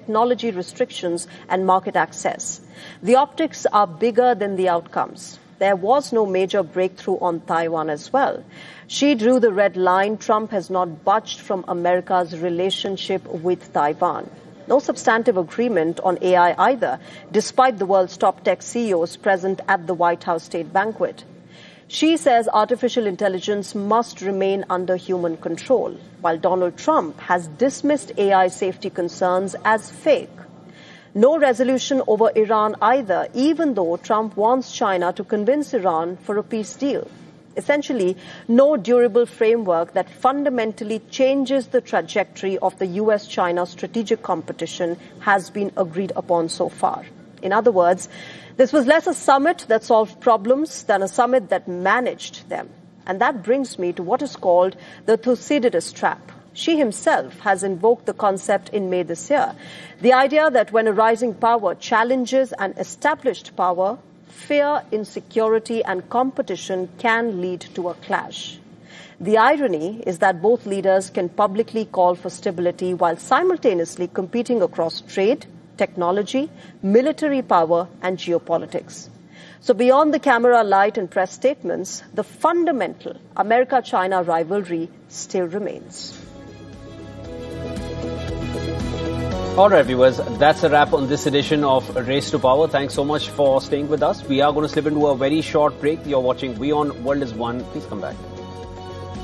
technology restrictions and market access. The optics are bigger than the outcomes. There was no major breakthrough on Taiwan as well. Xi drew the red line. Trump has not budged from America's relationship with Taiwan. No substantive agreement on AI either, despite the world's top tech CEOs present at the White House state banquet. Xi says artificial intelligence must remain under human control, while Donald Trump has dismissed AI safety concerns as fake. No resolution over Iran either, even though Trump wants China to convince Iran for a peace deal. Essentially, no durable framework that fundamentally changes the trajectory of the US-China strategic competition has been agreed upon so far. In other words, this was less a summit that solved problems than a summit that managed them. And that brings me to what is called the Thucydides trap. Xi himself has invoked the concept in May this year. The idea that when a rising power challenges an established power, fear, insecurity and competition can lead to a clash. The irony is that both leaders can publicly call for stability while simultaneously competing across trade, technology, military power and geopolitics. So beyond the camera light and press statements, the fundamental America-China rivalry still remains. All right, viewers, that's a wrap on this edition of Race to Power. Thanks so much for staying with us. We are going to slip into a very short break. You're watching WION World is One. Please come back.